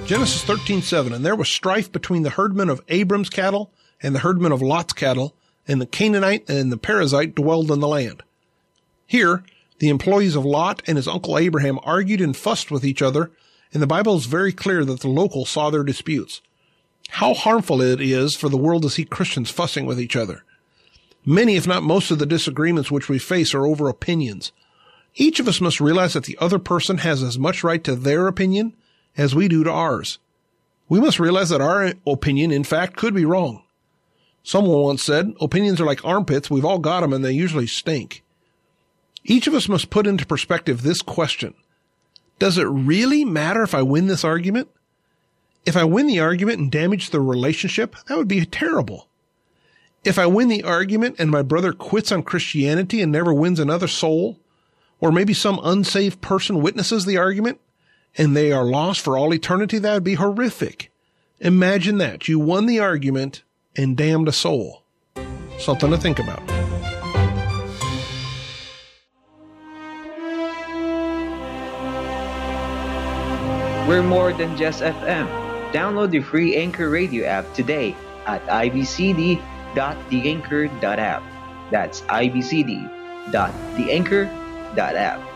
Genesis 13:7, and there was strife between the herdmen of Abram's cattle and the herdmen of Lot's cattle, and the Canaanite and the Perizzite dwelled in the land. Here, the employees of Lot and his uncle Abraham argued and fussed with each other, and the Bible is very clear that the locals saw their disputes. How harmful it is for the world to see Christians fussing with each other. Many, if not most, of the disagreements which we face are over opinions. Each of us must realize that the other person has as much right to their opinion as we do to ours. We must realize that our opinion, in fact, could be wrong. Someone once said, opinions are like armpits, we've all got them and they usually stink. Each of us must put into perspective this question. Does it really matter if I win this argument? If I win the argument and damage the relationship, that would be terrible. If I win the argument and my brother quits on Christianity and never wins another soul, or maybe some unsaved person witnesses the argument, and they are lost for all eternity, that would be horrific. Imagine that. You won the argument and damned a soul. Something to think about. We're more than just FM. Download the free Anchor Radio app today at ibcd.theanchor.app. That's ibcd.theanchor.app.